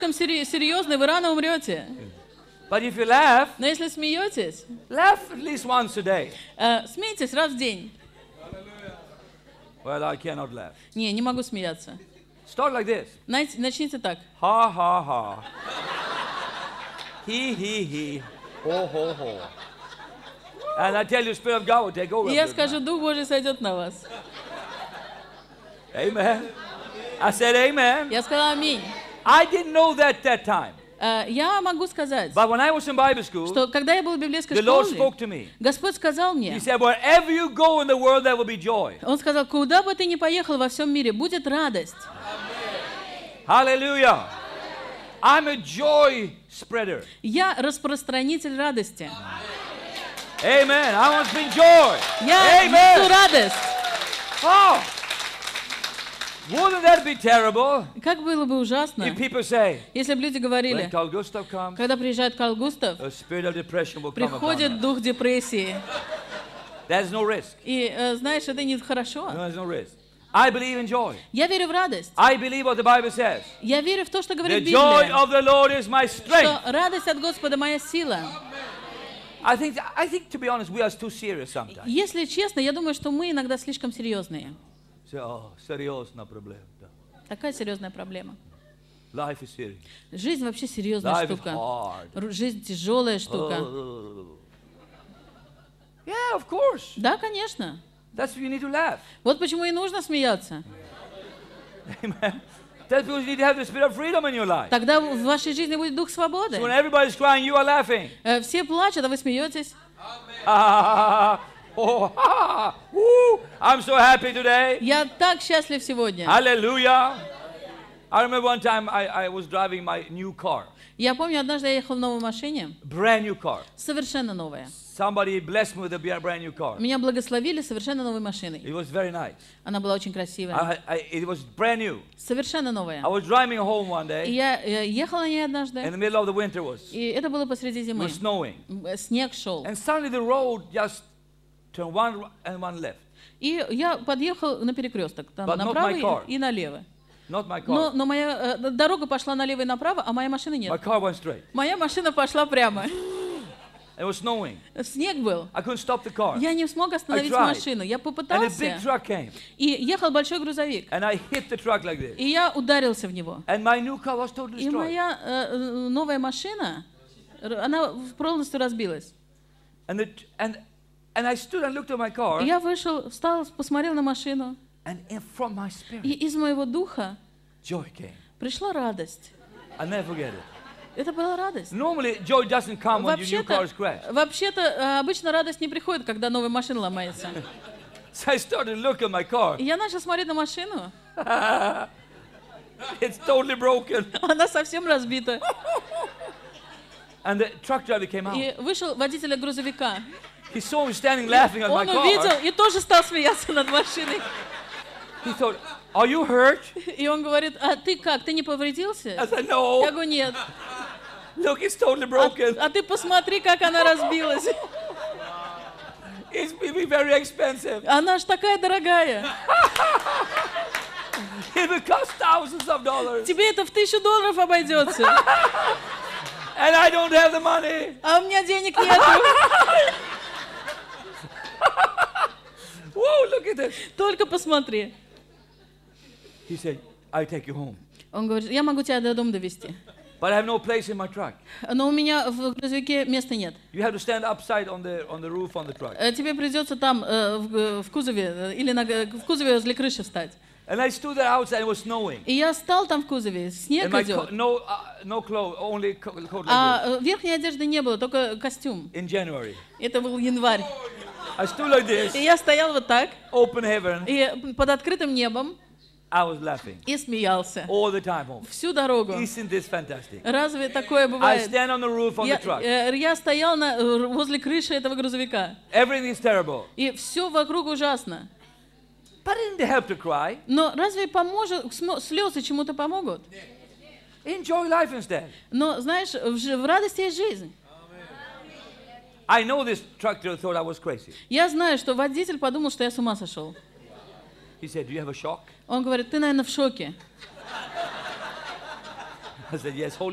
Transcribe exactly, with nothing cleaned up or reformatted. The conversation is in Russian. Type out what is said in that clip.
серьезный, вы рано умрете. But if you laugh, Но если смеетесь, laugh at least once a day. э, смейтесь раз в день. Well, I cannot laugh. Не, не могу смеяться. Start like this. Знаете, начните так. Ha ha ha. He he he. Ho ho ho. And I tell you, Spirit of God will take over. И я скажу, Дух Божий сойдет на вас. Amen. I said amen. Я сказала аминь. I didn't know that that time. Э, Я могу сказать, But when I was in Bible school, что когда я был в библейской the Lord школе, spoke to me. Господь сказал He мне, said, wherever you go in the world, there will be joy. Он сказал, куда бы ты ни поехал во всем мире, будет радость. Hallelujah. I'm a joy spreader. Я распространитель радости. Amen. I want to bring joy. Я несу Amen. радость. Oh. Wouldn't that be terrible Как было бы ужасно, if people say, если бы люди when говорили, Carl Gustav comes, когда приезжает Карл Густав, a spirit of depression will come upon приходит us. дух депрессии. There's no risk. И э, знаешь, это не хорошо. No, there's no risk. I believe in joy. Я верю в радость. I believe what the Bible says. Я верю в то, что The говорит joy Библия. of the Lord is my strength. Что радость от Господа моя сила. I think, I think, to be honest, we are too serious sometimes. Если честно, я думаю, что мы иногда слишком серьезные. Say, oh, серьезная проблема. Такая серьезная проблема. Life is serious. Жизнь вообще серьезная Life is штука. hard. Ру- Жизнь тяжелая штука. Oh. Yeah, of course. Да, конечно. That's why you need to laugh. Вот почему и нужно смеяться. Amen. That's because you need to have the spirit of freedom in your life. Тогда в вашей жизни будет дух свободы. So when everybody's crying, you are laughing. Э, Все плачут, а вы смеетесь. Ah, oh, ah, woo, I'm so happy today. Я так счастлив сегодня. Hallelujah. I remember one time I, I was driving my new car, Я помню, однажды я ехал в новой машине, brand new car. совершенно новая. Somebody blessed me with a brand new car. Меня благословили совершенно новой It машиной. was very nice. Она была очень красивая. I, I, it was brand new. Совершенно новая. I was driving home one И day. я э, ехала на ней In однажды, the middle of the winter was, и это было посреди it зимы. was snowing. М, э, Снег шел. And suddenly the road just turned one and one left. И я подъехал на перекресток, там But not направо my car. и, и налево. Not my car. Но, но моя э, дорога пошла налево и направо, а моей машины My нет. car went straight. Моя машина пошла прямо. It was snowing. Снег был. I couldn't stop the car. Я не смог остановить I tried. машину. Я And a попытался. big truck came. И ехал большой грузовик. And I hit the truck like this. И я ударился в него. And my new car was totally И destroyed. моя э, э, новая машина, р- она полностью разбилась. And, the, and, and I stood and looked at my car. И я вышел, встал, посмотрел на машину. And in, from my spirit, И из моего духа joy came. пришла радость. I'll never forget it. Это была радость. Normally, joy doesn't come when your new car Вообще-то, is crashed. вообще-то э, обычно радость не приходит, когда новая машина ломается. So I started to look at my car. И я начал смотреть на машину. It's totally broken. Она совсем разбита. And the truck driver came out. И вышел водитель грузовика. He saw me standing laughing at my Он увидел car. и тоже стал смеяться над машиной. He thought, are you hurt? И он говорит, а ты как, ты не I повредился? said, Я no. говорю, нет. Look, it's totally А, broken. а ты посмотри, как она разбилась. It's will be very expensive. Она ж такая дорогая. It will cost thousands of dollars. Тебе это в тысячу долларов обойдется. And I don't have the money. А у меня денег нету. Whoa, look at this. Только посмотри. He said, I'll take you home. Он говорит, я могу тебя до дома довезти. But I have no place in my truck. Но у меня в грузовике места нет. You have to stand upside on the on the roof on the truck. Э, Тебе придется там э, в, в кузове э, или на, г- в кузове возле крыши встать. And I stood there outside. It was snowing. И я стал там в кузове, And снег my идет, co- no uh, no clothes, only co- coat like this. а э, верхней одежды не было, только костюм. In January, Это был январь. I stood like this, И я стоял вот так, open heaven. и под открытым небом, I was laughing и смеялся. all the time home. Всю дорогу. Isn't this fantastic? Разве такое I бывает? stand on the roof on Я, the truck. э, я стоял на, э, возле крыши этого грузовика, Everything is terrible. и все вокруг ужасно. But it didn't help to cry. Но разве поможет, смо- слезы чему-то помогут? Enjoy life instead. Но знаешь, в, жи- в радости есть жизнь. I know this truck driver thought I was crazy. Я знаю, что водитель подумал, что я с ума сошел. He said, do you have a shock? Он говорит, ты, наверное, в шоке. I said, yes, Holy